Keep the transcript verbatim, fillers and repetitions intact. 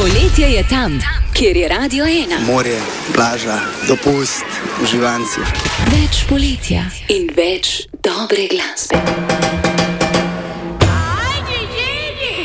Poletje je tam, kjer je Radio ena. Morje, plaža, dopust, uživanci. Več poletja in več dobre glasbe.